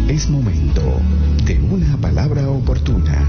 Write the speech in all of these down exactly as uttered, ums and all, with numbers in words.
Es momento de una palabra oportuna.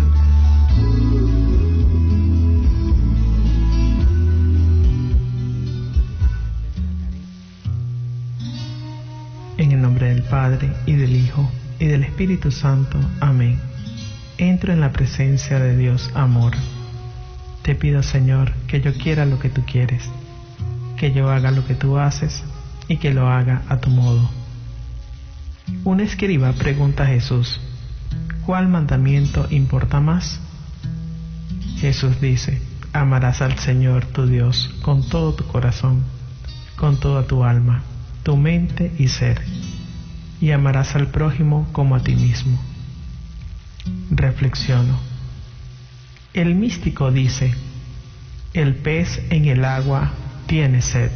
En el nombre del Padre, y del Hijo, y del Espíritu Santo. Amén. Entro en la presencia de Dios, amor. Te pido, Señor, que yo quiera lo que tú quieres, que yo haga lo que tú haces, y que lo haga a tu modo. Un escriba pregunta a Jesús: ¿cuál mandamiento importa más? Jesús dice: amarás al Señor tu Dios con todo tu corazón, con toda tu alma, tu mente y ser, y amarás al prójimo como a ti mismo. Reflexiono. El místico dice: el pez en el agua tiene sed.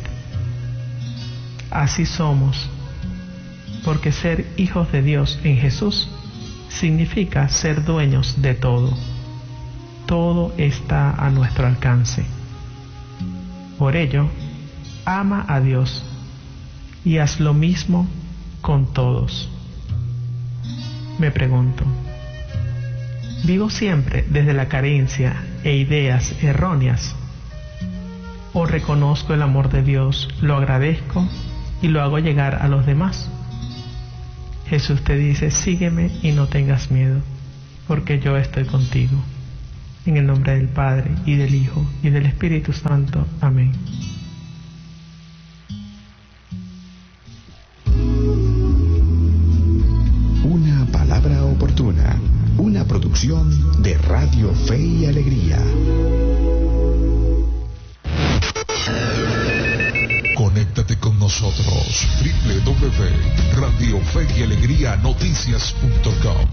Así somos, porque ser hijos de Dios en Jesús significa ser dueños de todo. Todo está a nuestro alcance. Por ello, ama a Dios y haz lo mismo con todos. Me pregunto, ¿vivo siempre desde la carencia e ideas erróneas? ¿O reconozco el amor de Dios, lo agradezco y lo hago llegar a los demás? Jesús te dice: sígueme y no tengas miedo, porque yo estoy contigo. En el nombre del Padre, y del Hijo, y del Espíritu Santo. Amén. Una palabra oportuna, una producción de Radio Fe y Alegría. Conéctate con nosotros, doble u doble u doble u punto radio fe y alegría noticias punto com.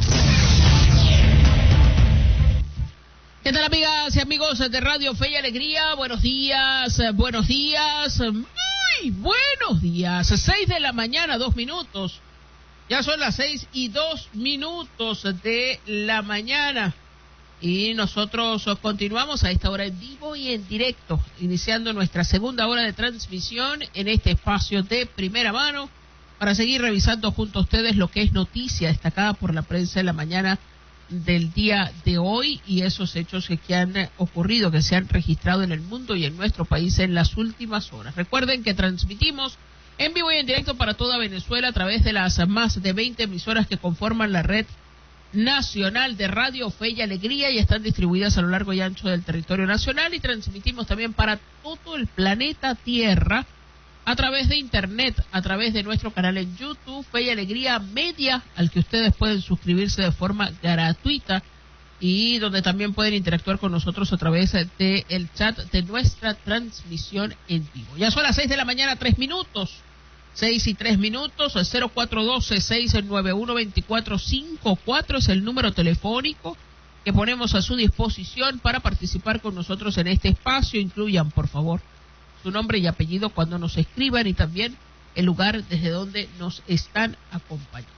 ¿Qué tal, amigas y amigos de Radio Fe y Alegría? Buenos días, buenos días, muy buenos días. Seis de la mañana, dos minutos. Ya son las seis y dos minutos de la mañana. Y nosotros continuamos a esta hora en vivo y en directo, iniciando nuestra segunda hora de transmisión en este espacio de primera mano, para seguir revisando junto a ustedes lo que es noticia destacada por la prensa en la mañana del día de hoy y esos hechos que, que han ocurrido, que se han registrado en el mundo y en nuestro país en las últimas horas. Recuerden que transmitimos en vivo y en directo para toda Venezuela a través de las más de veinte emisoras que conforman la red nacional de Radio Fe y Alegría y están distribuidas a lo largo y ancho del territorio nacional, y transmitimos también para todo el planeta Tierra a través de internet, a través de nuestro canal en YouTube, Fe y Alegría Media, al que ustedes pueden suscribirse de forma gratuita y donde también pueden interactuar con nosotros a través del chat de nuestra transmisión en vivo. Ya son las seis de la mañana, tres minutos. Seis y tres minutos, cero cuatro uno dos, seis nueve uno, dos cuatro cinco cuatro es el número telefónico que ponemos a su disposición para participar con nosotros en este espacio. Incluyan, por favor, su nombre y apellido cuando nos escriban y también el lugar desde donde nos están acompañando.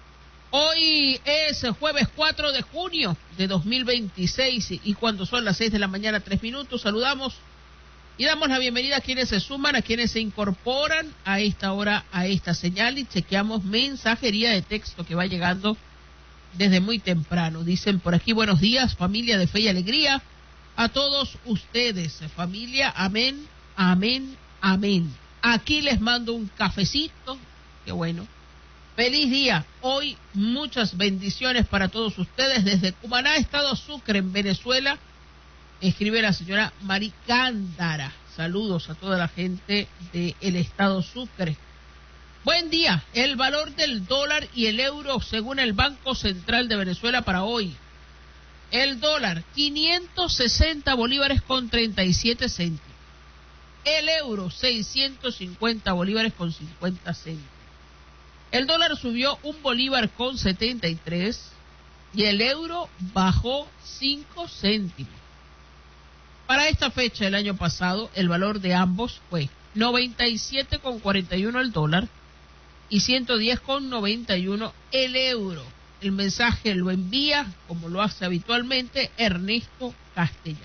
Hoy es jueves cuatro de junio de dos mil veintiséis y cuando son las seis de la mañana, tres minutos, saludamos y damos la bienvenida a quienes se suman, a quienes se incorporan a esta hora, a esta señal, y chequeamos mensajería de texto que va llegando desde muy temprano. Dicen por aquí: buenos días, familia de Fe y Alegría, a todos ustedes, familia, amén, amén, amén. Aquí les mando un cafecito, qué bueno. Feliz día, hoy muchas bendiciones para todos ustedes desde Cumaná, Estado Sucre, en Venezuela. Escribe la señora Maricándara. Saludos a toda la gente del Estado Sucre. Buen día. El valor del dólar y el euro según el Banco Central de Venezuela para hoy. El dólar, quinientos sesenta bolívares con treinta y siete céntimos. El euro, seiscientos cincuenta bolívares con cincuenta céntimos. El dólar subió un bolívar con setenta y tres y el euro bajó cinco céntimos. Para esta fecha del año pasado, el valor de ambos fue noventa y siete con cuarenta y uno el dólar y ciento diez con noventa y uno el euro. El mensaje lo envía, como lo hace habitualmente, Ernesto Castellano.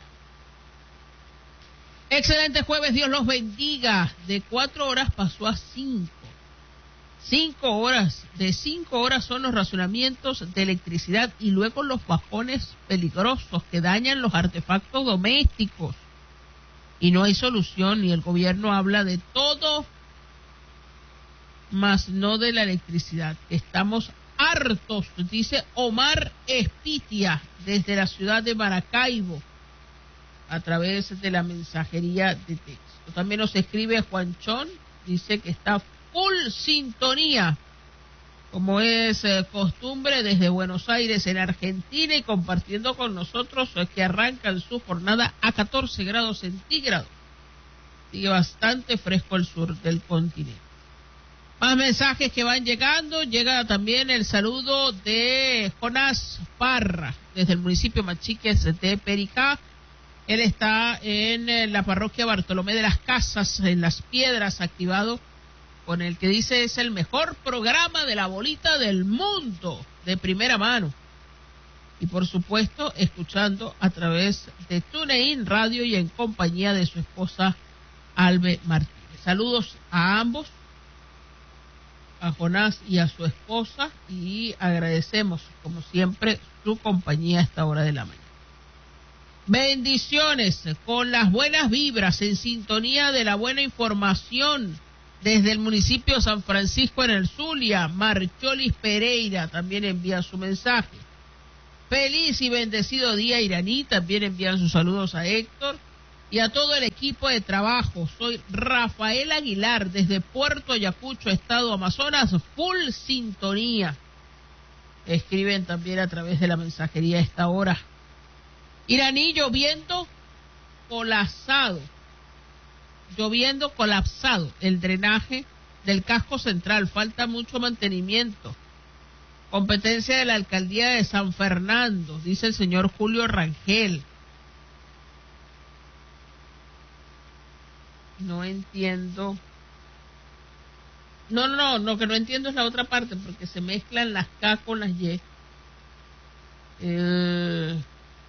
Excelente jueves, Dios los bendiga. De cuatro horas pasó a cinco. Cinco horas, de cinco horas son los racionamientos de electricidad y luego los bajones peligrosos que dañan los artefactos domésticos. Y no hay solución, y el gobierno habla de todo, más no de la electricidad. Estamos hartos, dice Omar Espitia, desde la ciudad de Maracaibo, a través de la mensajería de texto. También nos escribe Juanchón, dice que está full sintonía, como es eh, costumbre, desde Buenos Aires, en Argentina, y compartiendo con nosotros eh, que arrancan su jornada a catorce grados centígrados. Sigue bastante fresco el sur del continente. Más mensajes que van llegando. Llega también el saludo de Jonás Parra, desde el municipio Machiques de Pericá. Él está en la parroquia Bartolomé de las Casas, en Las Piedras, activado con el que dice es el mejor programa de la bolita del mundo, de primera mano. Y por supuesto, escuchando a través de TuneIn Radio y en compañía de su esposa Albe Martínez. Saludos a ambos, a Jonás y a su esposa, y agradecemos, como siempre, su compañía a esta hora de la mañana. Bendiciones, con las buenas vibras, en sintonía de la buena información, desde el municipio San Francisco en el Zulia. Marcholis Pereira también envía su mensaje. Feliz y bendecido día, Iraní. También envían sus saludos a Héctor y a todo el equipo de trabajo. Soy Rafael Aguilar, desde Puerto Ayacucho, estado Amazonas, full sintonía. Escriben también a través de la mensajería a esta hora. Iraní, lloviendo colapsado, lloviendo colapsado el drenaje del casco central, falta mucho mantenimiento. Competencia de la alcaldía de San Fernando, dice el señor Julio Rangel. No entiendo. No, no, no, lo que no entiendo es la otra parte, porque se mezclan las K con las Y. Eh...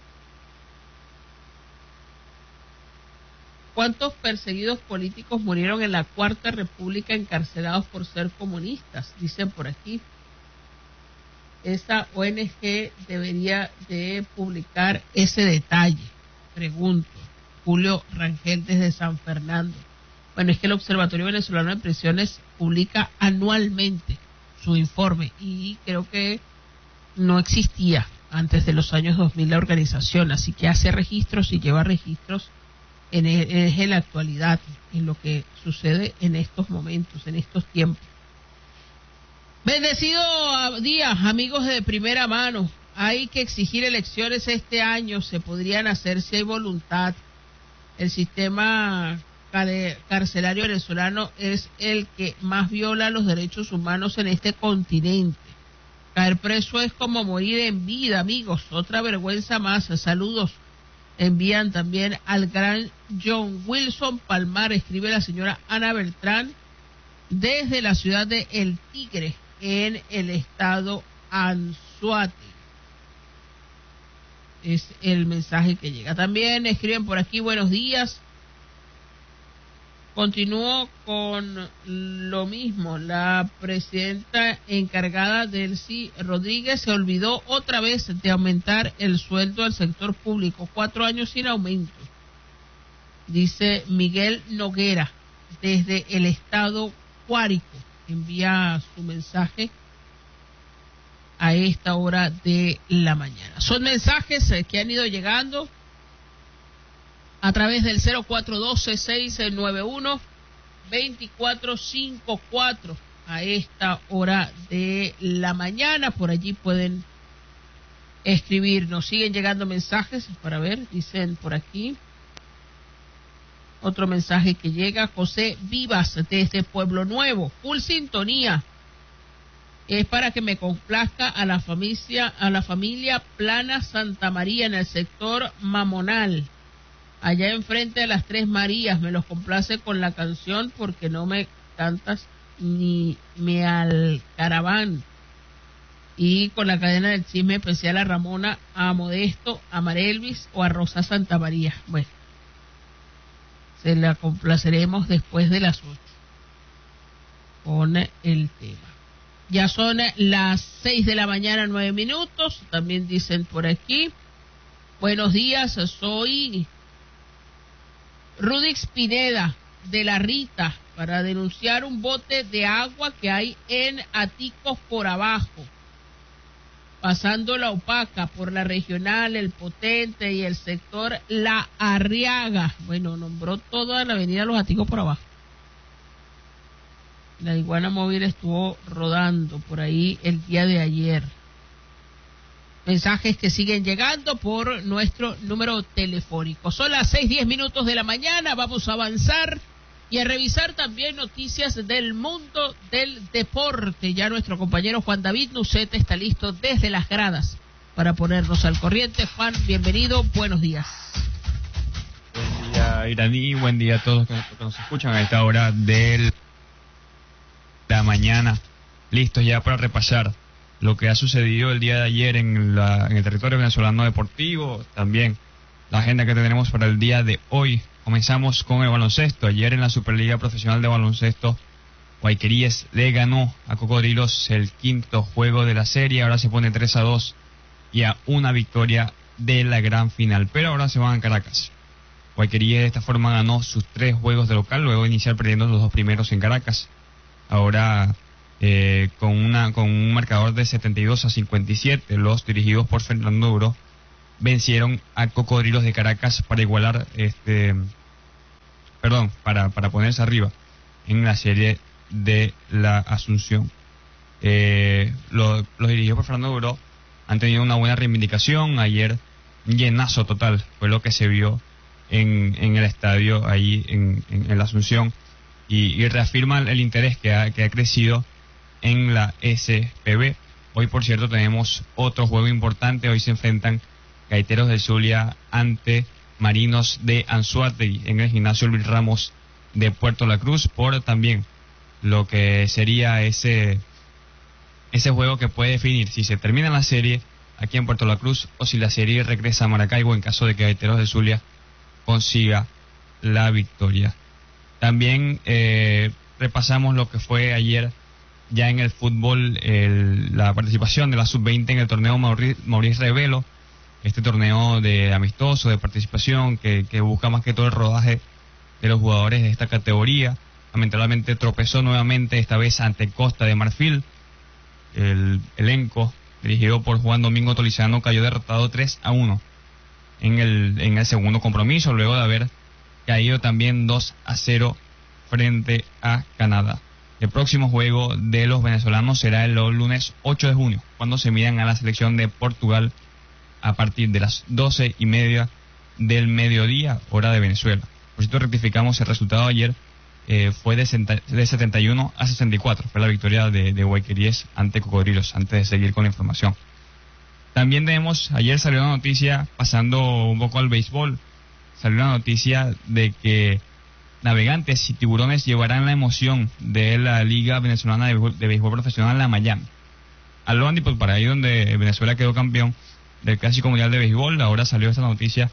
¿Cuántos perseguidos políticos murieron en la Cuarta República encarcelados por ser comunistas? Dicen por aquí. Esa O N G debería de publicar ese detalle, pregunto. Julio Rangel desde San Fernando. Bueno, es que el Observatorio Venezolano de Prisiones publica anualmente su informe y creo que no existía antes de los años dos mil la organización, así que hace registros y lleva registros en, el, en la actualidad, en lo que sucede en estos momentos, en estos tiempos. Bendecido día, amigos de primera mano. Hay que exigir elecciones este año, se podrían hacer si hay voluntad. El sistema carcelario venezolano es el que más viola los derechos humanos en este continente. Caer preso es como morir en vida, amigos. Otra vergüenza más. Saludos. Envían también al gran John Wilson Palmar, escribe la señora Ana Beltrán, desde la ciudad de El Tigre, en el estado Anzoátegui. Es el mensaje que llega. También escriben por aquí, buenos días. Continúo con lo mismo. La presidenta encargada, Delcy Rodríguez, se olvidó otra vez de aumentar el sueldo del sector público. Cuatro años sin aumento. Dice Miguel Noguera, desde el estado Guárico. Envía su mensaje a esta hora de la mañana. Son mensajes que han ido llegando a través del cero cuatro uno dos, seis nueve uno, dos cuatro cinco cuatro a esta hora de la mañana. Por allí pueden escribirnos. Siguen llegando mensajes para ver, dicen por aquí. Otro mensaje que llega, José Vivas desde Pueblo Nuevo, full sintonía. Es para que me complazca a la familia, a la familia Plana Santa María en el sector Mamonal, allá enfrente de las Tres Marías. Me los complace con la canción Porque no me cantas ni me alcaraván, y con la cadena del chisme especial a Ramona, a Modesto, a Marelvis o a Rosa Santa María. Bueno, se la complaceremos después de las ocho con el tema. Ya son las seis de la mañana, nueve minutos. También dicen por aquí, buenos días, soy Rudix Pineda de La Rita para denunciar un bote de agua que hay en Aticos por abajo, pasando la Opaca por la regional, el Potente y el sector La Arriaga. Bueno, nombró toda la avenida Los Aticos por abajo. La iguana móvil estuvo rodando por ahí el día de ayer. Mensajes que siguen llegando por nuestro número telefónico. Son las seis diez minutos de la mañana. Vamos a avanzar y a revisar también noticias del mundo del deporte. Ya nuestro compañero Juan David Nuceta está listo desde las gradas para ponernos al corriente. Juan, bienvenido, buenos días. Buen día, Iraní, buen día a todos que nos escuchan a esta hora de la mañana. Listos ya para repasar lo que ha sucedido el día de ayer en, la, en el territorio venezolano deportivo, también la agenda que tenemos para el día de hoy. Comenzamos con el baloncesto. Ayer en la Superliga Profesional de Baloncesto, Guayqueríes le ganó a Cocodrilos el quinto juego de la serie. Ahora se pone tres a dos y a una victoria de la gran final. Pero ahora se van a Caracas. Guayqueríes de esta forma ganó sus tres juegos de local, luego de iniciar perdiendo los dos primeros en Caracas. Ahora eh, con, una, con un marcador de setenta y dos a cincuenta y siete, los dirigidos por Fernando Duro vencieron a Cocodrilos de Caracas para igualar este... perdón, para, para ponerse arriba en la serie de la Asunción. Eh, lo, los dirigidos por Fernando Duro han tenido una buena reivindicación. Ayer, llenazo total fue lo que se vio en, en el estadio ahí en, en, en la Asunción, y, y reafirma el interés que ha, que ha crecido en la S P B. Hoy, por cierto, tenemos otro juego importante. Hoy se enfrentan Gaiteros del Zulia ante Marinos de Anzoátegui en el gimnasio Luis Ramos de Puerto La Cruz, por también lo que sería ese ese juego que puede definir si se termina la serie aquí en Puerto La Cruz o si la serie regresa a Maracaibo en caso de que Gaiteros del Zulia consiga la victoria. También eh, repasamos lo que fue ayer ya en el fútbol, el, la participación de la sub veinte en el torneo Maurice, Maurice Revelo. Este torneo de amistoso, de participación, que, que busca más que todo el rodaje de los jugadores de esta categoría. Lamentablemente tropezó nuevamente, esta vez ante Costa de Marfil. El elenco, dirigido por Juan Domingo Tolizano, cayó derrotado tres a uno en el, en el segundo compromiso, luego de haber caído también dos a cero frente a Canadá. El próximo juego de los venezolanos será el lunes ocho de junio, cuando se midan a la selección de Portugal a partir de las doce y media del mediodía, hora de Venezuela. Por cierto, rectificamos el resultado de ayer, eh, fue de, de setenta y uno a sesenta y cuatro, fue la victoria de, de Guayqueríes ante Cocodrilos, antes de seguir con la información. También tenemos, ayer salió una noticia, pasando un poco al béisbol, salió una noticia de que Navegantes y Tiburones llevarán la emoción de la Liga Venezolana de Béisbol, de Béisbol Profesional a Miami. A Loandi, pues para ahí donde Venezuela quedó campeón del Clásico Mundial de Béisbol. Ahora salió esta noticia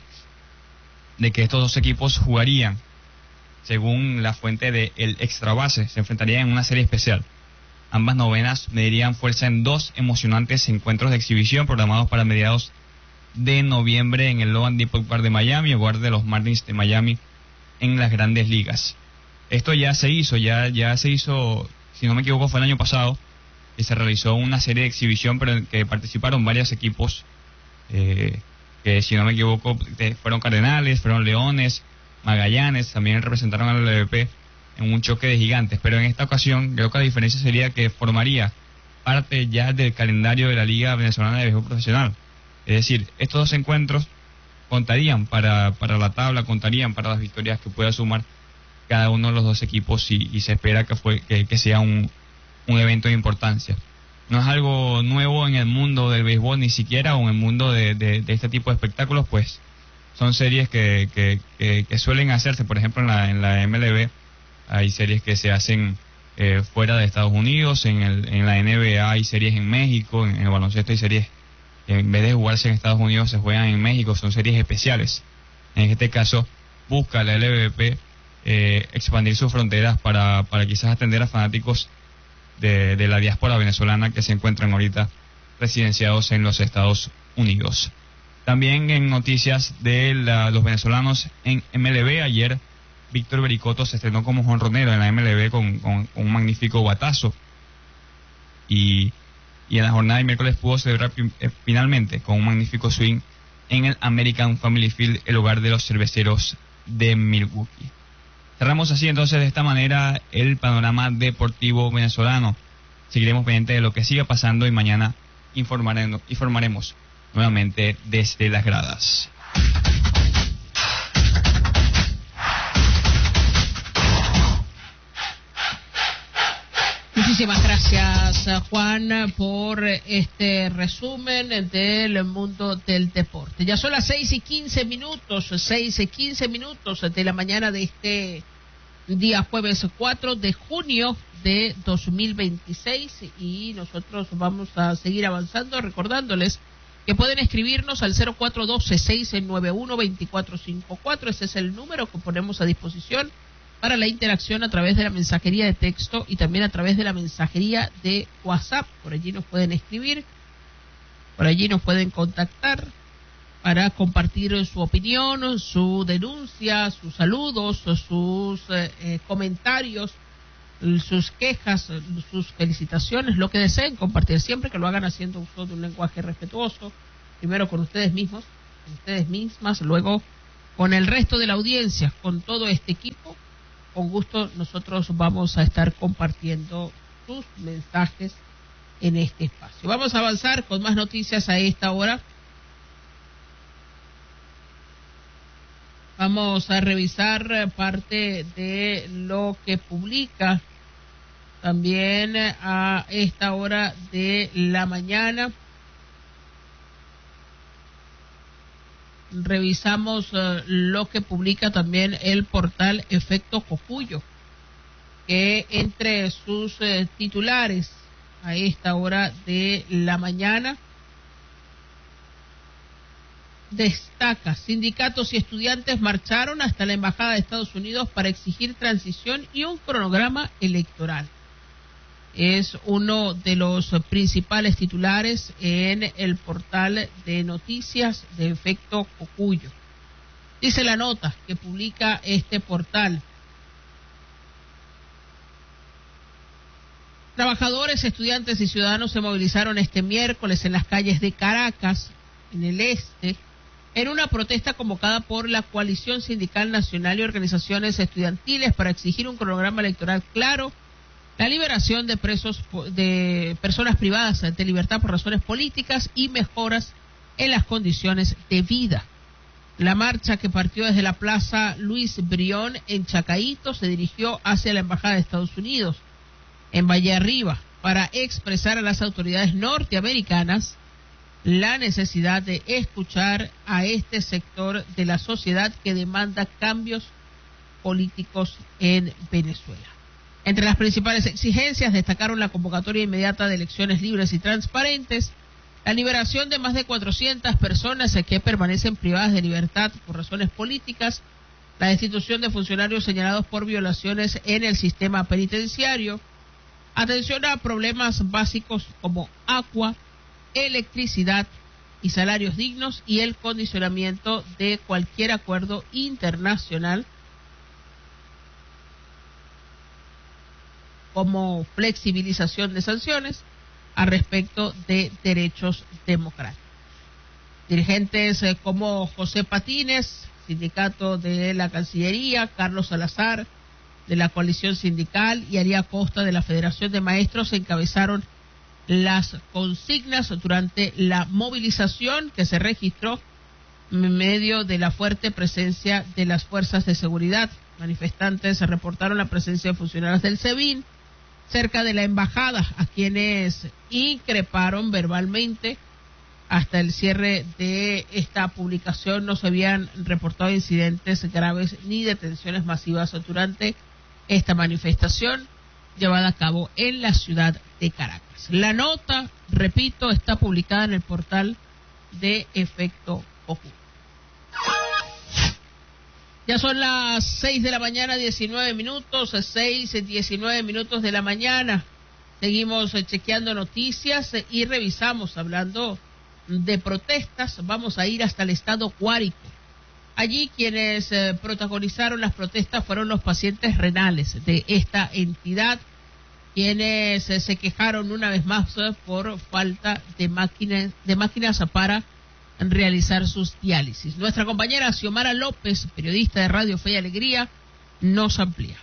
de que estos dos equipos jugarían, según la fuente de El Extra Base, se enfrentarían en una serie especial. Ambas novenas medirían fuerza en dos emocionantes encuentros de exhibición programados para mediados de noviembre en el Loan Depot Park de Miami, hogar de los Marlins de Miami en las Grandes Ligas. Esto ya se hizo, ya, ya se hizo, si no me equivoco, fue el año pasado, que se realizó una serie de exhibición, pero en que participaron varios equipos, eh, que si no me equivoco fueron Cardenales, fueron Leones, Magallanes, también representaron al L V P en un choque de gigantes. Pero en esta ocasión creo que la diferencia sería que formaría parte ya del calendario de la Liga Venezolana de Béisbol Profesional. Es decir, estos dos encuentros contarían para, para la tabla, contarían para las victorias que pueda sumar cada uno de los dos equipos, y, y se espera que, fue, que, que sea un, un evento de importancia. No es algo nuevo en el mundo del béisbol, ni siquiera, o en el mundo de, de, de este tipo de espectáculos, pues son series que, que, que, que suelen hacerse. Por ejemplo, en la, en la M L B hay series que se hacen eh, fuera de Estados Unidos, en, el, en la N B A hay series en México, en, en el baloncesto hay series, en vez de jugarse en Estados Unidos se juegan en México, son series especiales. En este caso busca la L V P eh, expandir sus fronteras para, para quizás atender a fanáticos de, de la diáspora venezolana que se encuentran ahorita residenciados en los Estados Unidos. También en noticias de la, los venezolanos en M L B, ayer Víctor Vericoto se estrenó como jonronero en la M L B con, con, con un magnífico batazo. Y, y en la jornada de miércoles pudo celebrar eh, finalmente con un magnífico swing en el American Family Field, el hogar de los cerveceros de Milwaukee. Cerramos así entonces de esta manera el panorama deportivo venezolano. Seguiremos pendientes de lo que siga pasando y mañana informaremos, informaremos nuevamente desde las gradas. Muchísimas gracias, Juan, por este resumen del mundo del deporte. Ya son las seis y quince minutos, seis y quince minutos de la mañana de este día jueves cuatro de junio de dos mil veintiséis, y nosotros vamos a seguir avanzando recordándoles que pueden escribirnos al cero cuatro uno dos, seis nueve uno, dos cuatro cinco cuatro. Ese es el número que ponemos a disposición para la interacción a través de la mensajería de texto y también a través de la mensajería de WhatsApp. Por allí nos pueden escribir, por allí nos pueden contactar para compartir su opinión, su denuncia, sus saludos, sus eh, comentarios, sus quejas, sus felicitaciones, lo que deseen compartir, siempre que lo hagan haciendo uso de un lenguaje respetuoso, primero con ustedes mismos, con ustedes mismas, luego con el resto de la audiencia, con todo este equipo. Con gusto nosotros vamos a estar compartiendo sus mensajes en este espacio. Vamos a avanzar con más noticias a esta hora. Vamos a revisar parte de lo que publica también a esta hora de la mañana. Revisamos uh, lo que publica también el portal Efecto Cocuyo, que entre sus uh, titulares a esta hora de la mañana destaca: sindicatos y estudiantes marcharon hasta la Embajada de Estados Unidos para exigir transición y un cronograma electoral. Es uno de los principales titulares en el portal de noticias de Efecto Cocuyo. Dice la nota que publica este portal: trabajadores, estudiantes y ciudadanos se movilizaron este miércoles en las calles de Caracas, en el este, en una protesta convocada por la Coalición Sindical Nacional y organizaciones estudiantiles para exigir un cronograma electoral claro, la liberación de presos de personas privadas de libertad por razones políticas y mejoras en las condiciones de vida. La marcha, que partió desde la Plaza Luis Brión en Chacaíto, se dirigió hacia la Embajada de Estados Unidos en Valle Arriba para expresar a las autoridades norteamericanas la necesidad de escuchar a este sector de la sociedad que demanda cambios políticos en Venezuela. Entre las principales exigencias destacaron la convocatoria inmediata de elecciones libres y transparentes, la liberación de más de cuatrocientas personas que permanecen privadas de libertad por razones políticas, la destitución de funcionarios señalados por violaciones en el sistema penitenciario, atención a problemas básicos como agua, electricidad y salarios dignos, y el condicionamiento de cualquier acuerdo internacional como flexibilización de sanciones a respecto de derechos democráticos. Dirigentes eh, como José Patínez, sindicato de la Cancillería, Carlos Salazar, de la Coalición Sindical, y Aria Costa, de la Federación de Maestros, encabezaron las consignas durante la movilización que se registró en medio de la fuerte presencia de las fuerzas de seguridad. Manifestantes reportaron la presencia de funcionarios del SEBIN cerca de la embajada, a quienes increparon verbalmente. Hasta el cierre de esta publicación no se habían reportado incidentes graves ni detenciones masivas durante esta manifestación llevada a cabo en la ciudad de Caracas. La nota, repito, está publicada en el portal de Efecto Cocuyo. Ya son las seis de la mañana, diecinueve minutos, seis, diecinueve minutos de la mañana. Seguimos eh, chequeando noticias eh, y revisamos, hablando de protestas, vamos a ir hasta el estado Guárico. Allí quienes eh, protagonizaron las protestas fueron los pacientes renales de esta entidad, quienes eh, se quejaron una vez más eh, por falta de máquinas, de máquinas para realizar sus diálisis. Nuestra compañera Xiomara López, periodista de Radio Fe y Alegría, nos amplía.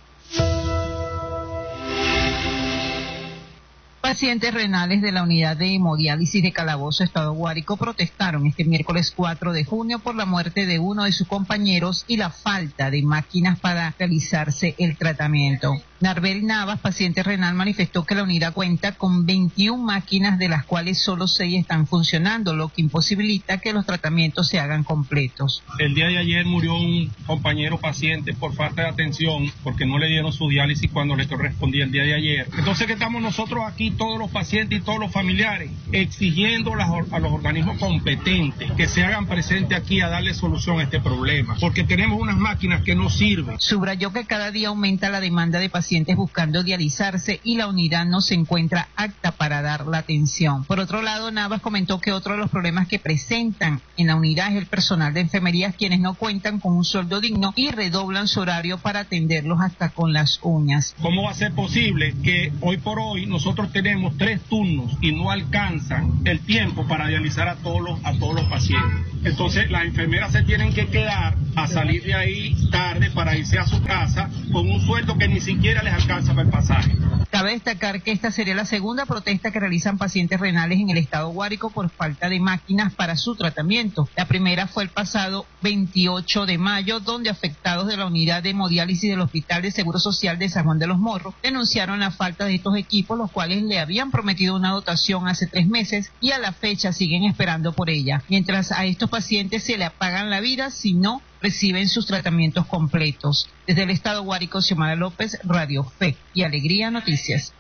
Pacientes renales de la unidad de hemodiálisis de Calabozo, Estado Guárico, protestaron este miércoles cuatro de junio por la muerte de uno de sus compañeros y la falta de máquinas para realizarse el tratamiento. Narbel Navas, paciente renal, manifestó que la unidad cuenta con veintiuna máquinas, de las cuales solo seis están funcionando, lo que imposibilita que los tratamientos se hagan completos. El día de ayer murió un compañero paciente por falta de atención, porque no le dieron su diálisis cuando le correspondía el día de ayer. Entonces, que estamos nosotros aquí, todos los pacientes y todos los familiares, exigiendo las, a los organismos competentes que se hagan presentes aquí a darle solución a este problema, porque tenemos unas máquinas que no sirven. Subrayó que cada día aumenta la demanda de pacientes buscando dializarse y la unidad no se encuentra apta para dar la atención. Por otro lado, Navas comentó que otro de los problemas que presentan en la unidad es el personal de enfermería, quienes no cuentan con un sueldo digno y redoblan su horario para atenderlos hasta con las uñas. ¿Cómo va a ser posible que hoy por hoy nosotros tenemos tres turnos y no alcanzan el tiempo para dializar a todos los, a todos los pacientes? Entonces las enfermeras se tienen que quedar a salir de ahí tarde para irse a su casa con un sueldo que ni siquiera les alcanza para el pasaje. Cabe destacar que esta sería la segunda protesta que realizan pacientes renales en el estado Guárico por falta de máquinas para su tratamiento. La primera fue el pasado veintiocho de mayo, donde afectados de la unidad de hemodiálisis del Hospital de Seguro Social de San Juan de los Morros denunciaron la falta de estos equipos, los cuales le habían prometido una dotación hace tres meses y a la fecha siguen esperando por ella, mientras a estos pacientes se le apagan la vida si no reciben sus tratamientos completos. Desde el estado Guárico, Xiomara López, Radio Fe y Alegría Noticias.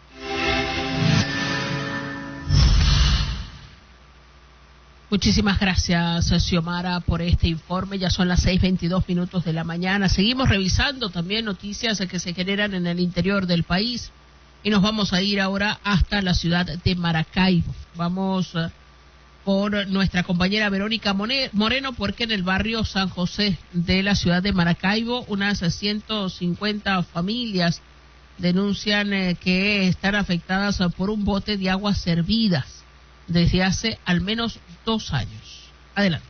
Muchísimas gracias, Xiomara, por este informe. Ya son las seis veintidós minutos de la mañana. Seguimos revisando también noticias que se generan en el interior del país y nos vamos a ir ahora hasta la ciudad de Maracaibo. Vamos uh, por nuestra compañera Verónica Moreno, porque en el barrio San José de la ciudad de Maracaibo unas ciento cincuenta familias denuncian eh, que están afectadas uh, por un bote de aguas servidas desde hace al menos dos años. Adelante.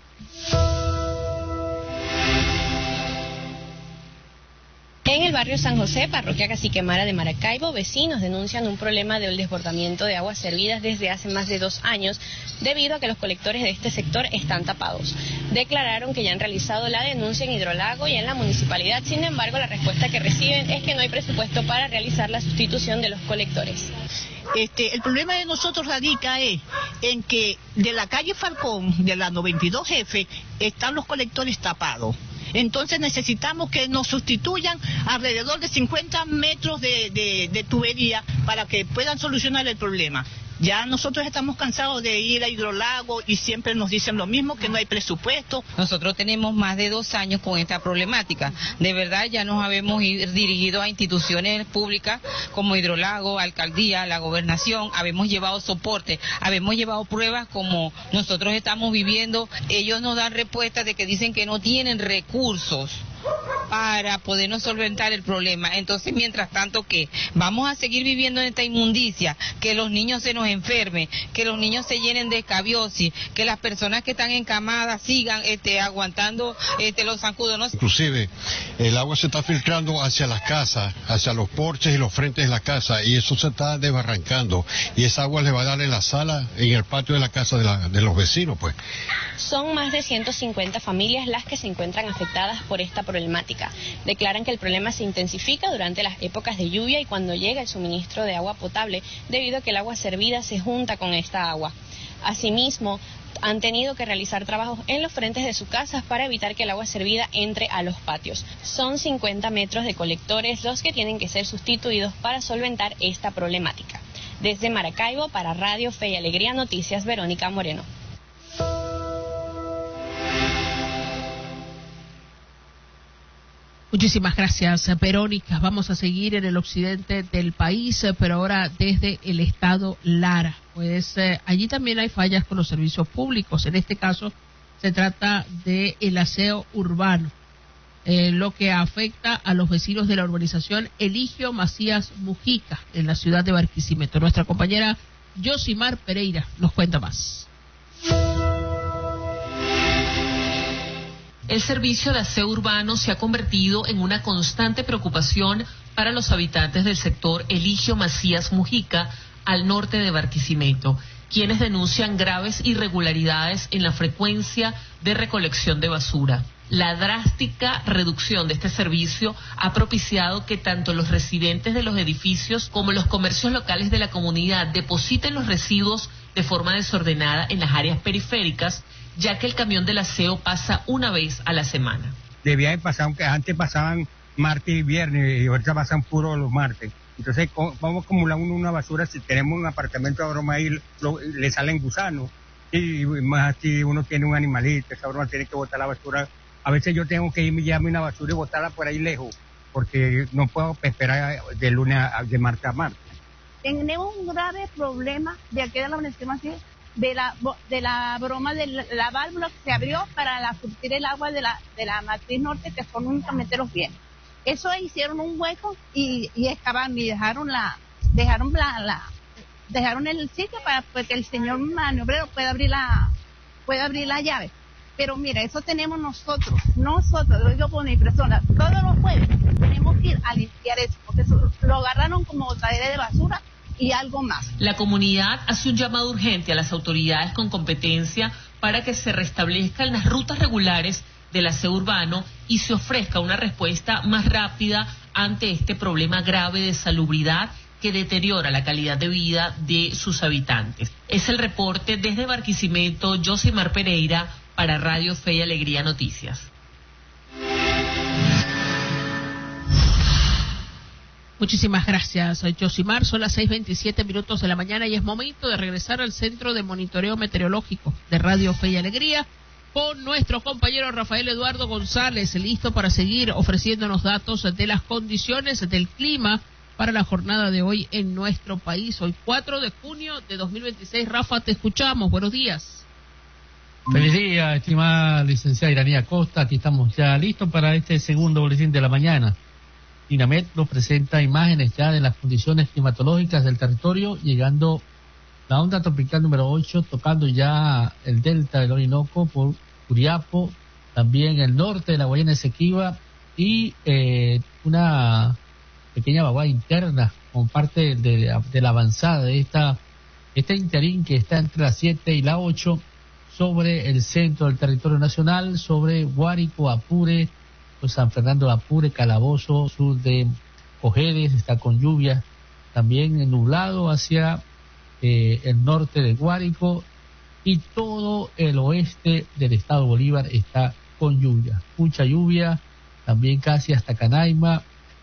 En el barrio San José, parroquia Caciquemara de Maracaibo, vecinos denuncian un problema del desbordamiento de aguas servidas desde hace más de dos años, debido a que los colectores de este sector están tapados. Declararon que ya han realizado la denuncia en Hidrolago y en la municipalidad, sin embargo, la respuesta que reciben es que no hay presupuesto para realizar la sustitución de los colectores. Este, el problema de nosotros radica es en que de la calle Falcón, de la noventa y dos F, están los colectores tapados. Entonces necesitamos que nos sustituyan alrededor de cincuenta metros de, de, de tubería para que puedan solucionar el problema. Ya nosotros estamos cansados de ir a Hidrolago y siempre nos dicen lo mismo, que no hay presupuesto. Nosotros tenemos más de dos años con esta problemática. De verdad ya nos habemos dirigido a instituciones públicas como Hidrolago, Alcaldía, la Gobernación, habemos llevado soporte, habemos llevado pruebas como nosotros estamos viviendo. Ellos nos dan respuestas de que dicen que no tienen recursos para podernos solventar el problema. Entonces, mientras tanto, ¿qué? Vamos a seguir viviendo en esta inmundicia, que los niños se nos enfermen, que los niños se llenen de escabiosis, que las personas que están encamadas sigan este, aguantando este, los zancudos, ¿no? Inclusive, el agua se está filtrando hacia las casas, hacia los porches y los frentes de la casa, y eso se está desbarrancando, y esa agua le va a dar en la sala, en el patio de la casa de, la, de los vecinos, pues. Son más de ciento cincuenta familias las que se encuentran afectadas por esta problemática. Declaran que el problema se intensifica durante las épocas de lluvia y cuando llega el suministro de agua potable, debido a que el agua servida se junta con esta agua. Asimismo, han tenido que realizar trabajos en los frentes de sus casas para evitar que el agua servida entre a los patios. Son cincuenta metros de colectores los que tienen que ser sustituidos para solventar esta problemática. Desde Maracaibo, para Radio Fe y Alegría Noticias, Verónica Moreno. Muchísimas gracias, Verónica. Vamos a seguir en el occidente del país, pero ahora desde el estado Lara. Pues eh, allí también hay fallas con los servicios públicos. En este caso se trata de el aseo urbano, eh, lo que afecta a los vecinos de la urbanización Eligio Macías Mujica, en la ciudad de Barquisimeto. Nuestra compañera Yosimar Pereira nos cuenta más. El servicio de aseo urbano se ha convertido en una constante preocupación para los habitantes del sector Eligio Macías Mujica, al norte de Barquisimeto, quienes denuncian graves irregularidades en la frecuencia de recolección de basura. La drástica reducción de este servicio ha propiciado que tanto los residentes de los edificios como los comercios locales de la comunidad depositen los residuos de forma desordenada en las áreas periféricas, ya que el camión del aseo pasa una vez a la semana. Debía de pasar, aunque antes pasaban martes y viernes, y ahorita pasan puro los martes. Entonces, ¿cómo acumular uno una basura si tenemos un apartamento de broma ahí, lo, le salen gusanos? Y más si uno tiene un animalito, esa broma tiene que botar la basura. A veces yo tengo que irme y llevarme una basura y botarla por ahí lejos, porque no puedo esperar de lunes a, de martes a martes. Tenemos un grave problema de aquí de la Universidad de la de la broma de la, la válvula que se abrió para la, surtir el agua de la de la matriz norte, que son únicamente los bienes. Eso hicieron un hueco y, y excavaron y dejaron la dejaron la, la dejaron el sitio para pues, que el señor maniobrero pueda abrir la pueda abrir la llave. Pero mira, eso tenemos nosotros, nosotros, lo digo por mi persona, todos los jueves tenemos que ir a limpiar eso, porque eso lo agarraron como botadera de basura y algo más. La comunidad hace un llamado urgente a las autoridades con competencia para que se restablezcan las rutas regulares del aseo urbano y se ofrezca una respuesta más rápida ante este problema grave de salubridad que deteriora la calidad de vida de sus habitantes. Es el reporte desde Barquisimeto, Yosimar Pereira, para Radio Fe y Alegría Noticias. Muchísimas gracias, Yosimar. Son las seis veintisiete minutos de la mañana y es momento de regresar al Centro de Monitoreo Meteorológico de Radio Fe y Alegría con nuestro compañero Rafael Eduardo González, listo para seguir ofreciéndonos datos de las condiciones del clima para la jornada de hoy en nuestro país. Hoy cuatro de junio de dos mil veintiséis. Rafa, te escuchamos. Buenos días. Feliz día, estimada licenciada Iranía Costa. Aquí estamos ya listos para este segundo boletín de la mañana. Dinamet nos presenta imágenes ya de las condiciones climatológicas del territorio, llegando la onda tropical número ocho, tocando ya el delta del Orinoco por Curiapo, también el norte de la Guayana Esequiba y eh, una pequeña vaguada interna con parte de, de la avanzada de esta este interín que está entre la siete y la ocho sobre el centro del territorio nacional, sobre Guárico, Apure, pues San Fernando de Apure, Calabozo, sur de Cojedes, está con lluvia, también nublado hacia eh, el norte de Guárico y todo el oeste del estado Bolívar está con lluvia, mucha lluvia, también casi hasta Canaima,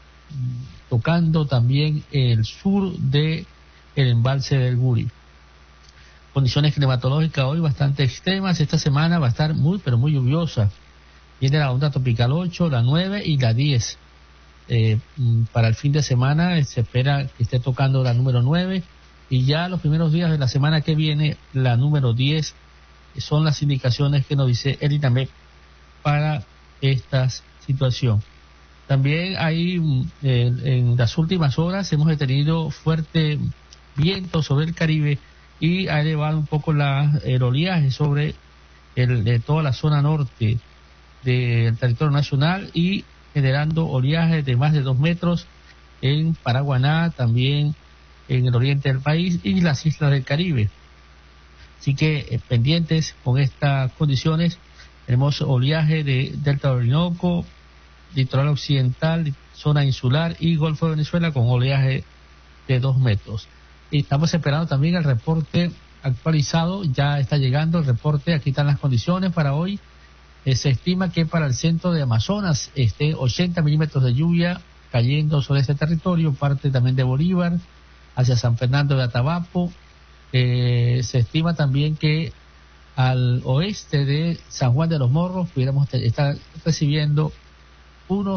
tocando también el sur de el embalse del Guri. Condiciones climatológicas hoy bastante extremas. Esta semana va a estar muy, pero muy lluviosa. Viene la onda tropical ocho, la nueve y la diez. Eh, para el fin de semana se espera que esté tocando la número nueve y ya los primeros días de la semana que viene la número diez. Son las indicaciones que nos dice el INAMEP para esta situación. También hay eh, en las últimas horas hemos tenido fuerte viento sobre el Caribe y ha elevado un poco la, el oleaje sobre el, de toda la zona norte del territorio nacional y generando oleaje de más de dos metros en Paraguaná, también en el oriente del país y las islas del Caribe. Así que eh, pendientes con estas condiciones. Tenemos oleaje de Delta del Orinoco, litoral occidental, zona insular y Golfo de Venezuela con oleaje de dos metros. Y estamos esperando también el reporte actualizado, ya está llegando el reporte, aquí están las condiciones para hoy. Eh, se estima que para el centro de Amazonas esté ochenta milímetros de lluvia cayendo sobre este territorio, parte también de Bolívar, hacia San Fernando de Atabapo. Eh, se estima también que al oeste de San Juan de los Morros pudiéramos estar recibiendo unos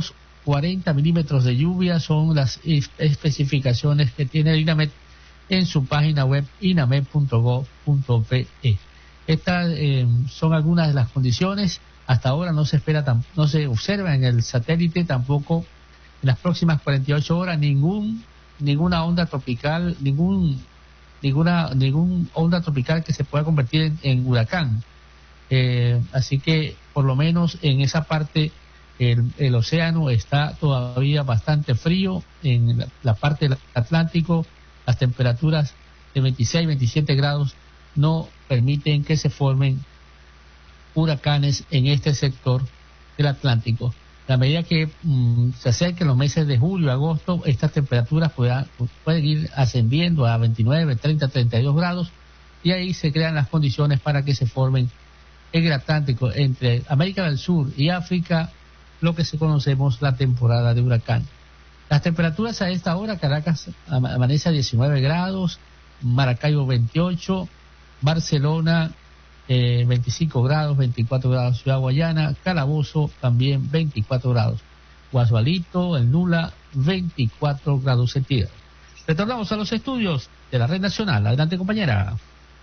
cuarenta milímetros de lluvia son las especificaciones que tiene el INAMET en su página web inamet punto gov punto be. Estas eh, son algunas de las condiciones. Hasta ahora no se espera, tam- no se observa en el satélite tampoco en las próximas cuarenta y ocho horas ningún ninguna onda tropical, ningún ninguna ningún onda tropical que se pueda convertir en, en huracán. Eh, así que por lo menos en esa parte el, el océano está todavía bastante frío. En la, la parte del Atlántico las temperaturas de veintiséis, veintisiete grados no permiten que se formen huracanes en este sector del Atlántico. A medida que mmm, se acerquen los meses de julio, agosto, estas temperaturas puedan, pueden ir ascendiendo a veintinueve, treinta, treinta y dos grados, y ahí se crean las condiciones para que se formen en el Atlántico entre América del Sur y África lo que se conocemos la temporada de huracán. Las temperaturas a esta hora: Caracas amanece a diecinueve grados, Maracaibo veintiocho, Barcelona eh, veinticinco grados, veinticuatro grados Ciudad Guayana, Calabozo también veinticuatro grados, Guasualito, el Nula veinticuatro grados centígrados. Retornamos a los estudios de la Red Nacional. Adelante, compañera.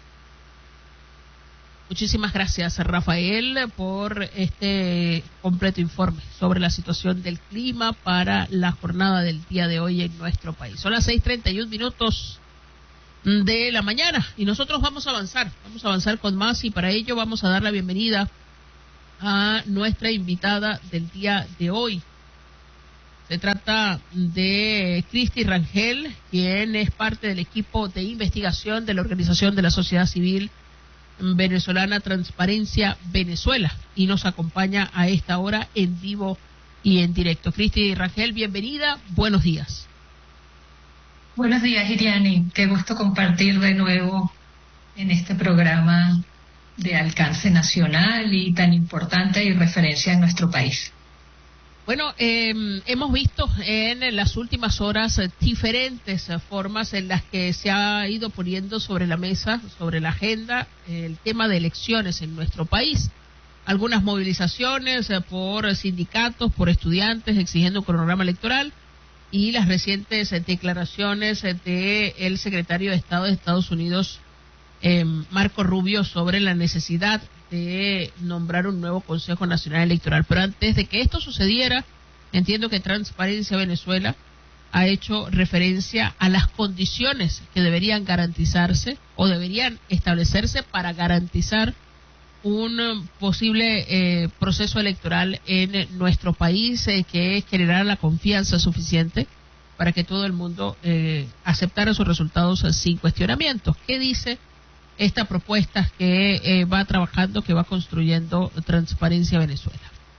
Muchísimas gracias, Rafael, por este completo informe sobre la situación del clima para la jornada del día de hoy en nuestro país. Son las seis treinta y un minutos de la mañana y nosotros vamos a avanzar, vamos a avanzar con más, y para ello vamos a dar la bienvenida a nuestra invitada del día de hoy. Se trata de Cristi Rangel, quien es parte del equipo de investigación de la Organización de la Sociedad Civil Venezolana Transparencia Venezuela, y nos acompaña a esta hora en vivo y en directo. Cristi Rangel, bienvenida, buenos días. Buenos días, Iriani, qué gusto compartir de nuevo en este programa de alcance nacional y tan importante y referencia en nuestro país. Bueno, eh, hemos visto en las últimas horas diferentes formas en las que se ha ido poniendo sobre la mesa, sobre la agenda, el tema de elecciones en nuestro país. Algunas movilizaciones por sindicatos, por estudiantes exigiendo un cronograma electoral, y las recientes declaraciones del secretario de Estado de Estados Unidos, eh, Marco Rubio, sobre la necesidad de nombrar un nuevo Consejo Nacional Electoral. Pero antes de que esto sucediera, entiendo que Transparencia Venezuela ha hecho referencia a las condiciones que deberían garantizarse o deberían establecerse para garantizar un posible eh, proceso electoral en nuestro país, eh, que es generar la confianza suficiente para que todo el mundo eh, aceptara sus resultados sin cuestionamientos. ¿Qué dice esta propuesta que eh, va trabajando, que va construyendo Transparencia Venezuela?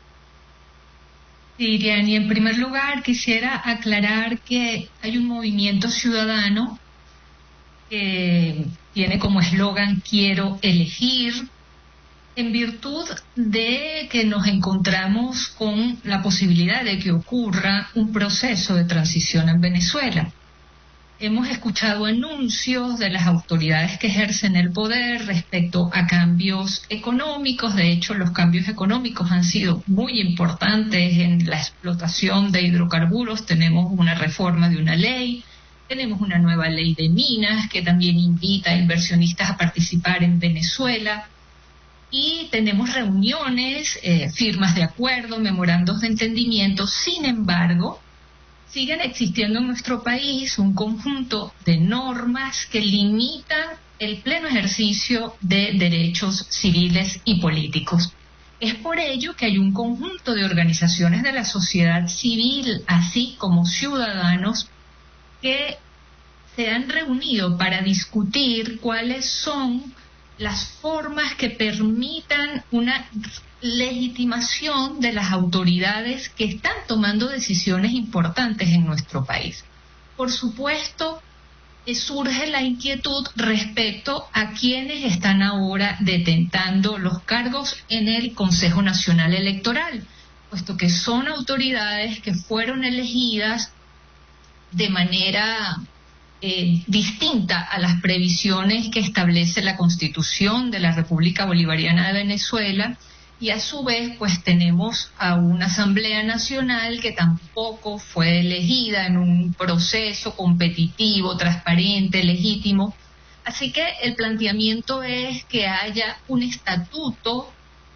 Sí, Iriani, en primer lugar quisiera aclarar que hay un movimiento ciudadano que tiene como eslogan "Quiero elegir", en virtud de que nos encontramos con la posibilidad de que ocurra un proceso de transición en Venezuela. Hemos escuchado anuncios de las autoridades que ejercen el poder respecto a cambios económicos. De hecho, los cambios económicos han sido muy importantes en la explotación de hidrocarburos. Tenemos una reforma de una ley, tenemos una nueva ley de minas que también invita a inversionistas a participar en Venezuela. Y tenemos reuniones, eh, firmas de acuerdo, memorandos de entendimiento. Sin embargo, siguen existiendo en nuestro país un conjunto de normas que limitan el pleno ejercicio de derechos civiles y políticos. Es por ello que hay un conjunto de organizaciones de la sociedad civil, así como ciudadanos, que se han reunido para discutir cuáles son las formas que permitan una legitimación de las autoridades que están tomando decisiones importantes en nuestro país. Por supuesto, eh, surge la inquietud respecto a quienes están ahora detentando los cargos en el Consejo Nacional Electoral, puesto que son autoridades que fueron elegidas de manera Eh, distinta a las previsiones que establece la Constitución de la República Bolivariana de Venezuela, y a su vez pues tenemos a una Asamblea Nacional que tampoco fue elegida en un proceso competitivo, transparente, legítimo. Así que el planteamiento es que haya un estatuto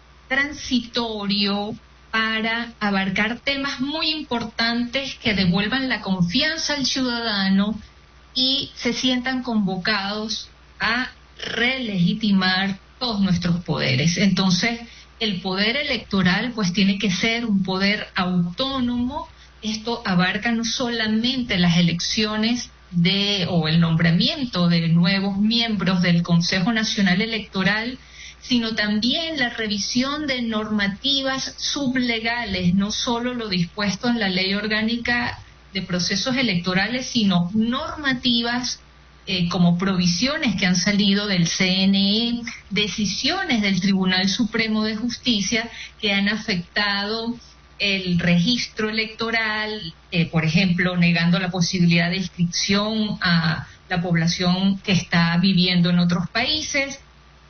transitorio para abarcar temas muy importantes que devuelvan la confianza al ciudadano y se sientan convocados a relegitimar todos nuestros poderes. Entonces, el poder electoral pues tiene que ser un poder autónomo. Esto abarca no solamente las elecciones de o el nombramiento de nuevos miembros del Consejo Nacional Electoral, sino también la revisión de normativas sublegales, no solo lo dispuesto en la Ley Orgánica de Procesos Electorales, sino normativas eh, como provisiones que han salido del C N E, decisiones del Tribunal Supremo de Justicia que han afectado el registro electoral, eh, por ejemplo, negando la posibilidad de inscripción a la población que está viviendo en otros países,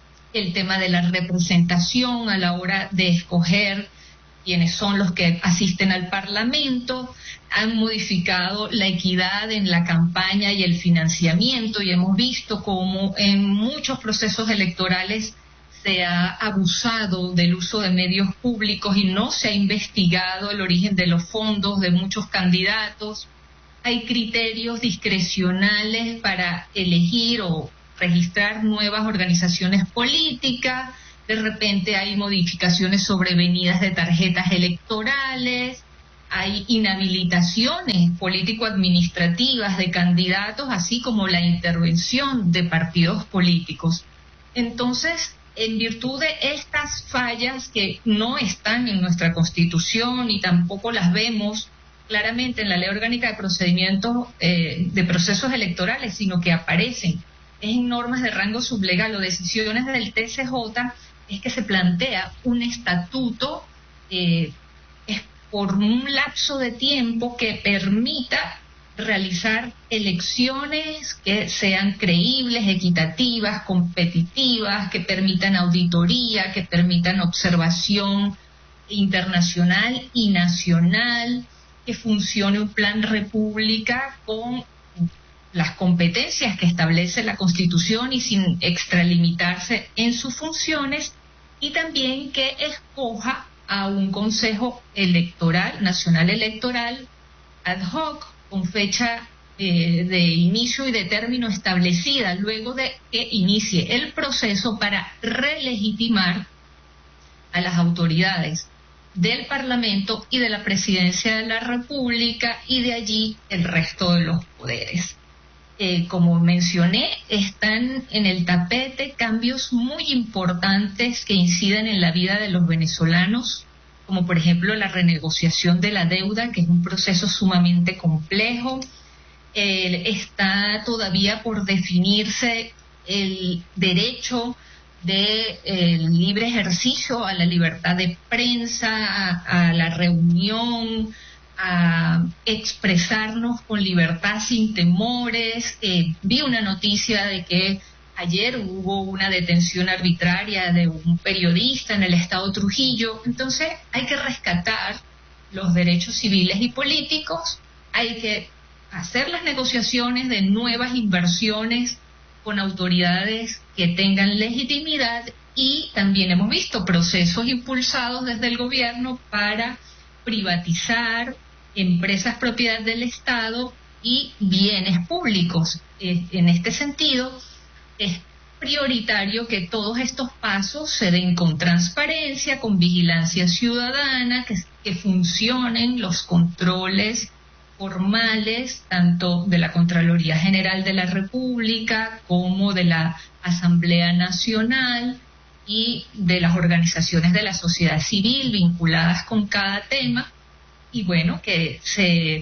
el tema de la representación a la hora de escoger quiénes son los que asisten al Parlamento, han modificado la equidad en la campaña y el financiamiento, y hemos visto cómo en muchos procesos electorales se ha abusado del uso de medios públicos y no se ha investigado el origen de los fondos de muchos candidatos. Hay criterios discrecionales para elegir o registrar nuevas organizaciones políticas. De repente hay modificaciones sobrevenidas de tarjetas electorales, hay inhabilitaciones político-administrativas de candidatos, así como la intervención de partidos políticos. Entonces, en virtud de estas fallas que no están en nuestra Constitución y tampoco las vemos claramente en la Ley Orgánica de Procedimientos eh, de Procesos Electorales, sino que aparecen en normas de rango sublegal o decisiones del T C J, es que se plantea un estatuto eh, es por un lapso de tiempo que permita realizar elecciones que sean creíbles, equitativas, competitivas, que permitan auditoría, que permitan observación internacional y nacional, que funcione un plan república con las competencias que establece la Constitución y sin extralimitarse en sus funciones, y también que escoja a un Consejo Electoral, Nacional Electoral, ad hoc, con fecha eh, de inicio y de término establecida, luego de que inicie el proceso para relegitimar a las autoridades del Parlamento y de la Presidencia de la República, y de allí el resto de los poderes. Eh, como mencioné, están en el tapete cambios muy importantes que inciden en la vida de los venezolanos, como por ejemplo la renegociación de la deuda, que es un proceso sumamente complejo. Eh, está todavía por definirse el derecho de eh, libre ejercicio a la libertad de prensa, a, a la reunión, a expresarnos con libertad sin temores. Eh, vi una noticia de que ayer hubo una detención arbitraria de un periodista en el estado Trujillo. Entonces hay que rescatar los derechos civiles y políticos, hay que hacer las negociaciones de nuevas inversiones con autoridades que tengan legitimidad, y también hemos visto procesos impulsados desde el gobierno para privatizar empresas propiedad del Estado y bienes públicos. Eh, en este sentido, es prioritario que todos estos pasos se den con transparencia, con vigilancia ciudadana, que, que funcionen los controles formales, tanto de la Contraloría General de la República como de la Asamblea Nacional y de las organizaciones de la sociedad civil vinculadas con cada tema, y bueno, que se,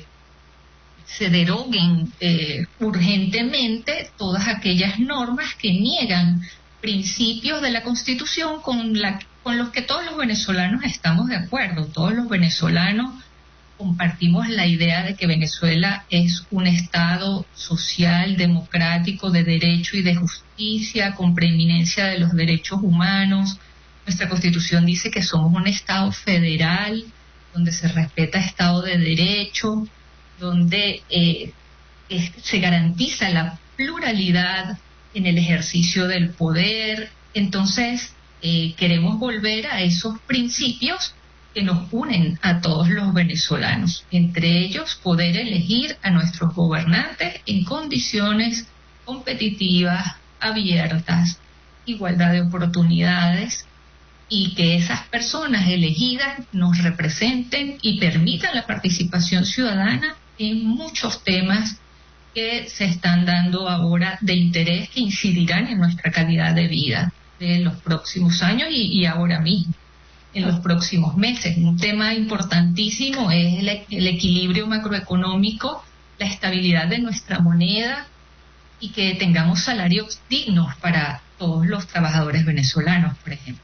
se deroguen eh, urgentemente todas aquellas normas que niegan principios de la Constitución con, la, con los que todos los venezolanos estamos de acuerdo. Todos los venezolanos compartimos la idea de que Venezuela es un Estado social, democrático, de derecho y de justicia, con preeminencia de los derechos humanos, Nuestra Constitución dice que somos un Estado federal, donde se respeta Estado de Derecho, donde eh, es, se garantiza la pluralidad en el ejercicio del poder. Entonces, eh, queremos volver a esos principios que nos unen a todos los venezolanos, entre ellos poder elegir a nuestros gobernantes en condiciones competitivas, abiertas, igualdad de oportunidades, y que esas personas elegidas nos representen y permitan la participación ciudadana en muchos temas que se están dando ahora de interés, que incidirán en nuestra calidad de vida de los próximos años y, y ahora mismo, en los próximos meses. Un tema importantísimo es el, el equilibrio macroeconómico, la estabilidad de nuestra moneda y que tengamos salarios dignos para todos los trabajadores venezolanos, por ejemplo.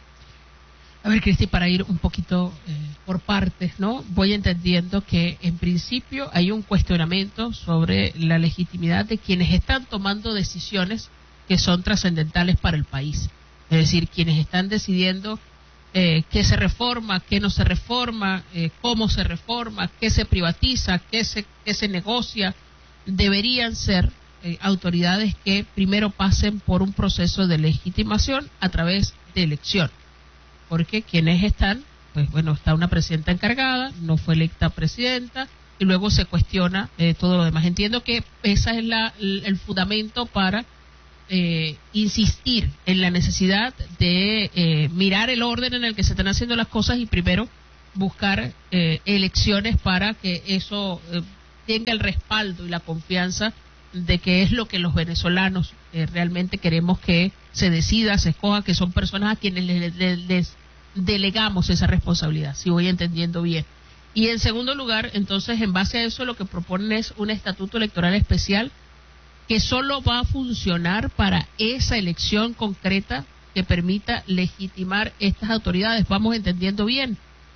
A ver, Cristi, para ir un poquito eh, por partes, ¿no? Voy entendiendo que en principio hay un cuestionamiento sobre la legitimidad de quienes están tomando decisiones que son trascendentales para el país. Es decir, quienes están decidiendo eh, qué se reforma, qué no se reforma, eh, cómo se reforma, qué se privatiza, qué se, qué se negocia, deberían ser eh, autoridades que primero pasen por un proceso de legitimación a través de elección. Porque quienes están, pues bueno, está una presidenta encargada, no fue electa presidenta, y luego se cuestiona eh, todo lo demás. Entiendo que ese es la, el, el fundamento para eh, insistir en la necesidad de eh, mirar el orden en el que se están haciendo las cosas y primero buscar eh, elecciones para que eso eh, tenga el respaldo y la confianza de que es lo que los venezolanos eh, realmente queremos que se decida, se escoja, que son personas a quienes les, les, les delegamos esa responsabilidad, si voy entendiendo bien. Y en segundo lugar, entonces, en base a eso, lo que proponen es un estatuto electoral especial que solo va a funcionar para esa elección concreta que permita legitimar estas autoridades. ¿Vamos entendiendo bien?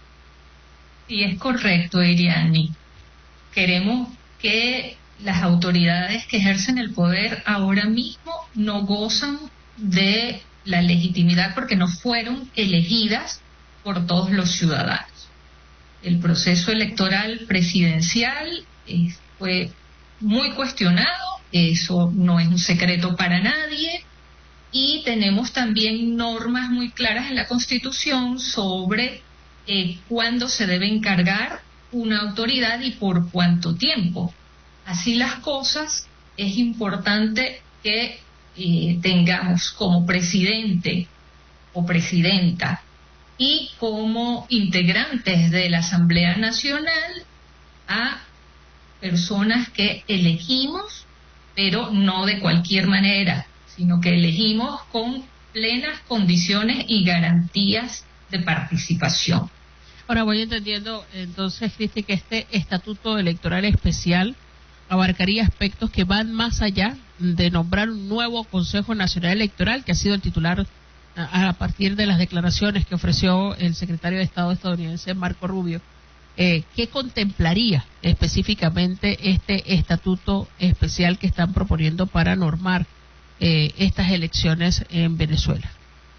Sí, es correcto, Iriani. Queremos que las autoridades que ejercen el poder ahora mismo no gozan de la legitimidad porque no fueron elegidas por todos los ciudadanos. El proceso electoral presidencial eh, fue muy cuestionado, eso no es un secreto para nadie, y tenemos también normas muy claras en la Constitución sobre eh, cuándo se debe encargar una autoridad y por cuánto tiempo. Así las cosas, es importante que eh, tengamos como presidente o presidenta y como integrantes de la Asamblea Nacional a personas que elegimos, pero no de cualquier manera, sino que elegimos con plenas condiciones y garantías de participación. Ahora voy entendiendo entonces, Cristi, que este estatuto electoral especial abarcaría aspectos que van más allá de nombrar un nuevo Consejo Nacional Electoral, que ha sido el titular a, a partir de las declaraciones que ofreció el secretario de Estado estadounidense Marco Rubio. Eh, ¿Qué contemplaría específicamente este estatuto especial que están proponiendo para normar eh, estas elecciones en Venezuela?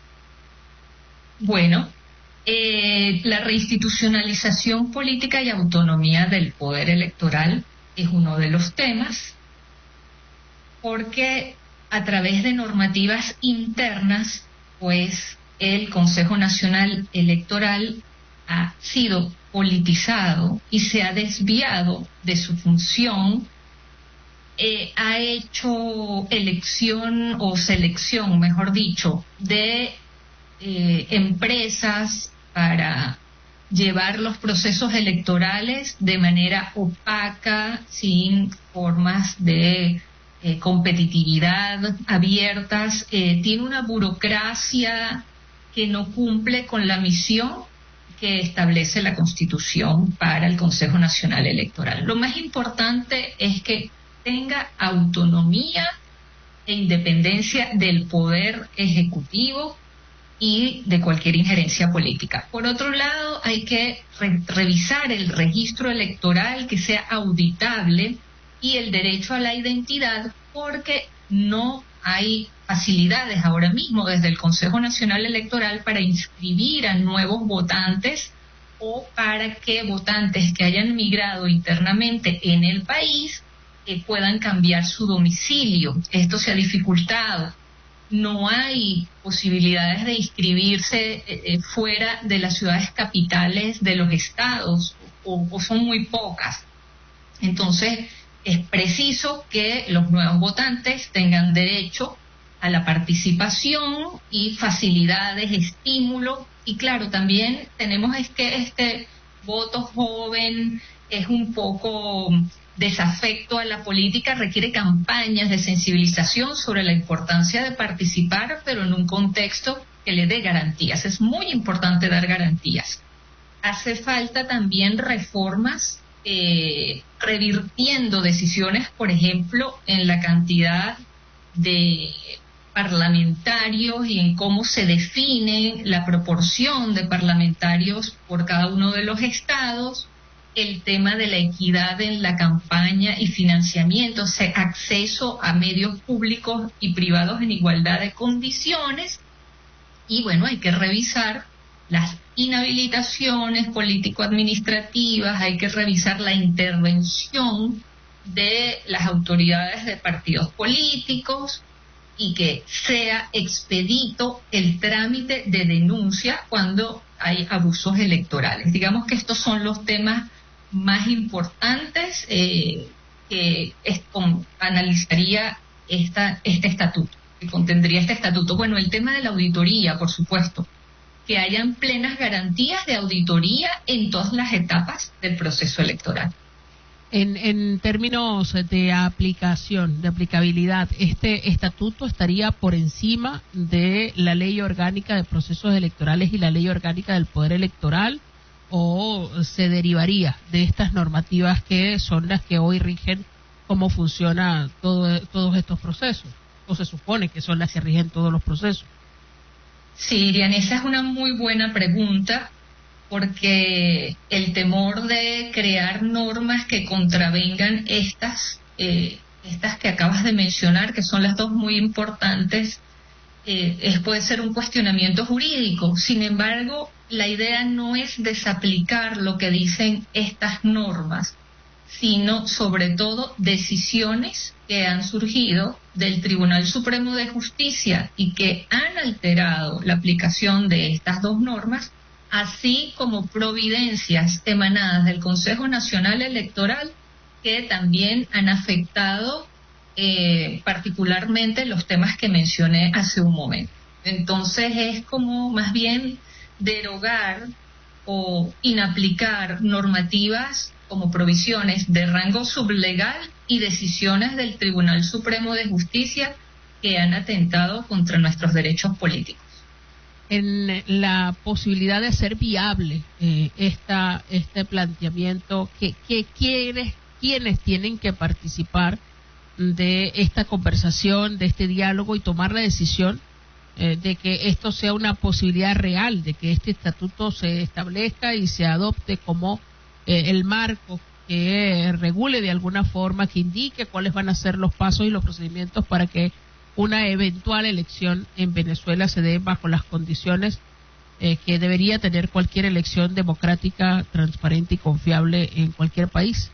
Bueno, eh, la reinstitucionalización política y autonomía del poder electoral es uno de los temas, porque a través de normativas internas, pues el Consejo Nacional Electoral ha sido politizado y se ha desviado de su función, eh, ha hecho elección o selección, mejor dicho, de eh, empresas para llevar los procesos electorales de manera opaca, sin formas de eh, competitividad abiertas. Eh, tiene una burocracia que no cumple con la misión que establece la Constitución para el Consejo Nacional Electoral. Lo más importante es que tenga autonomía e independencia del poder ejecutivo y de cualquier injerencia política. Por otro lado, hay que re- revisar el registro electoral, que sea auditable, y el derecho a la identidad, porque no hay facilidades ahora mismo desde el Consejo Nacional Electoral para inscribir a nuevos votantes o para que votantes que hayan migrado internamente en el país eh, puedan cambiar su domicilio. Esto se ha dificultado. No hay posibilidades de inscribirse eh, fuera de las ciudades capitales de los estados, o, o son muy pocas. Entonces, es preciso que los nuevos votantes tengan derecho a la participación y facilidades, estímulo, y claro, también tenemos es que este voto joven es un poco desafecto a la política, requiere campañas de sensibilización sobre la importancia de participar, pero en un contexto que le dé garantías. Es muy importante dar garantías. Hace falta también reformas eh, revirtiendo decisiones, por ejemplo, en la cantidad de parlamentarios y en cómo se define la proporción de parlamentarios por cada uno de los estados, el tema de la equidad en la campaña y financiamiento, o sea, acceso a medios públicos y privados en igualdad de condiciones, y bueno, hay que revisar las inhabilitaciones político-administrativas, hay que revisar la intervención de las autoridades de partidos políticos y que sea expedito el trámite de denuncia cuando hay abusos electorales. Digamos que estos son los temas más importantes eh, que es, con, analizaría esta, este estatuto, que contendría este estatuto. Bueno, el tema de la auditoría, por supuesto, que hayan plenas garantías de auditoría en todas las etapas del proceso electoral. En, en términos de aplicación, de aplicabilidad, ¿este estatuto estaría por encima de la ley orgánica de procesos electorales y la ley orgánica del poder electoral, o se derivaría de estas normativas que son las que hoy rigen cómo funciona todo, todos estos procesos? ¿O se supone que son las que rigen todos los procesos? Sí, Diana, esa es una muy buena pregunta, porque el temor de crear normas que contravengan estas, eh, estas que acabas de mencionar, que son las dos muy importantes, eh, es, puede ser un cuestionamiento jurídico. Sin embargo, la idea no es desaplicar lo que dicen estas normas, sino sobre todo decisiones que han surgido del Tribunal Supremo de Justicia y que han alterado la aplicación de estas dos normas, así como providencias emanadas del Consejo Nacional Electoral que también han afectado eh, particularmente los temas que mencioné hace un momento. Entonces es como más bien derogar o inaplicar normativas como provisiones de rango sublegal y decisiones del Tribunal Supremo de Justicia que han atentado contra nuestros derechos políticos. En la posibilidad de hacer viable eh, esta, este planteamiento, que, que quienes, quienes tienen que participar de esta conversación, de este diálogo y tomar la decisión eh, de que esto sea una posibilidad real, de que este estatuto se establezca y se adopte como eh, el marco que regule de alguna forma, que indique cuáles van a ser los pasos y los procedimientos para que una eventual elección en Venezuela se dé bajo las condiciones eh, que debería tener cualquier elección democrática, transparente y confiable en cualquier país.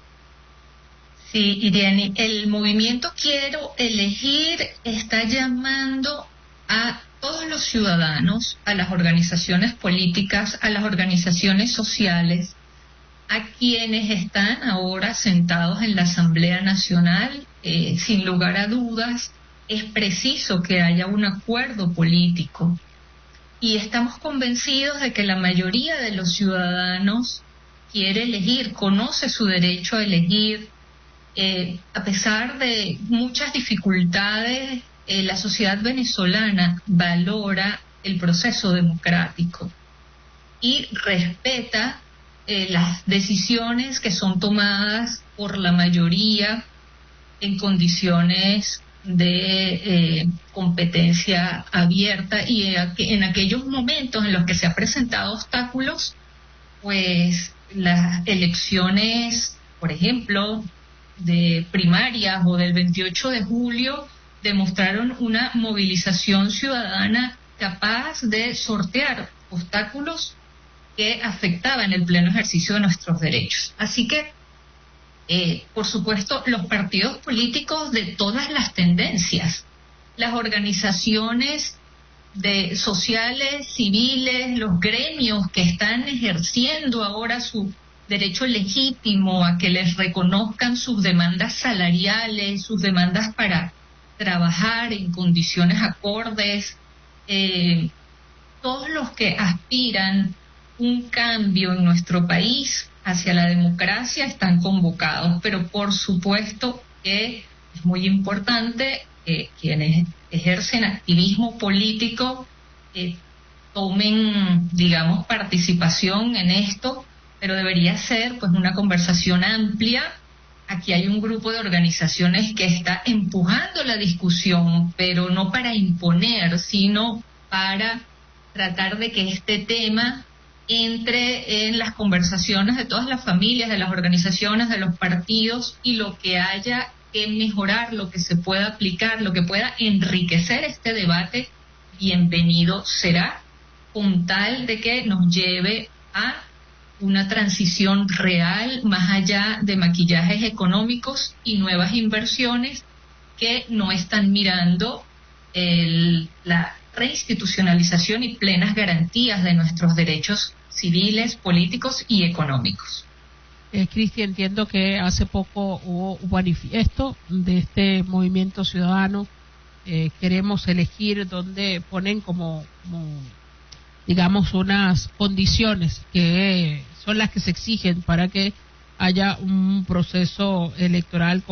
Sí, Iriani, el movimiento Quiero Elegir está llamando a todos los ciudadanos, a las organizaciones políticas, a las organizaciones sociales, a quienes están ahora sentados en la Asamblea Nacional, eh, sin lugar a dudas. Es preciso que haya un acuerdo político y estamos convencidos de que la mayoría de los ciudadanos quiere elegir, conoce su derecho a elegir. Eh, a pesar de muchas dificultades, eh, la sociedad venezolana valora el proceso democrático y respeta eh, las decisiones que son tomadas por la mayoría en condiciones de eh, competencia abierta, y en aquellos momentos en los que se han presentado obstáculos, pues las elecciones, por ejemplo, de primarias o del veintiocho de julio, demostraron una movilización ciudadana capaz de sortear obstáculos que afectaban el pleno ejercicio de nuestros derechos. Así que, eh, por supuesto, los partidos políticos de todas las tendencias, las organizaciones de sociales, civiles, los gremios que están ejerciendo ahora su derecho legítimo a que les reconozcan sus demandas salariales, sus demandas para trabajar en condiciones acordes, eh, todos los que aspiran un cambio en nuestro país hacia la democracia están convocados, pero por supuesto que es muy importante que quienes ejercen activismo político eh, tomen, digamos, participación en esto, pero debería ser pues una conversación amplia. Aquí hay un grupo de organizaciones que está empujando la discusión, pero no para imponer, sino para tratar de que este tema entre en las conversaciones de todas las familias, de las organizaciones, de los partidos, y lo que haya que mejorar, lo que se pueda aplicar, lo que pueda enriquecer este debate, bienvenido será, con tal de que nos lleve a una transición real, más allá de maquillajes económicos y nuevas inversiones que no están mirando el, la reinstitucionalización y plenas garantías de nuestros derechos civiles, políticos y económicos. Eh, Cristi, entiendo que hace poco hubo un manifiesto de este movimiento ciudadano. Eh, queremos elegir, donde ponen como, como, digamos, unas condiciones que son las que se exigen para que haya un proceso electoral